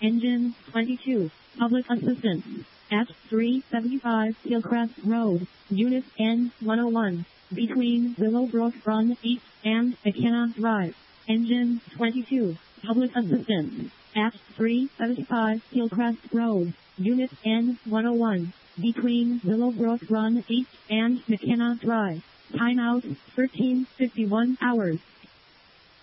Engine 22, public assistance. At 375 Hillcrest Road, Unit N101, between Willowbrook Run East and McKenna Drive. Engine 22, public assistance. At 375 Hillcrest Road, Unit N101, between Willowbrook Run East and McKenna Drive. Timeout 13:51 hours.